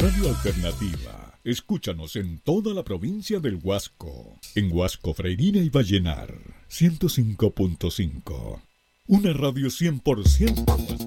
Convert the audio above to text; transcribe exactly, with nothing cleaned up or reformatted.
Radio Alternativa. Escúchanos en toda la provincia del Huasco. En Huasco, Freirina y Vallenar. ciento cinco punto cinco. Una radio cien por ciento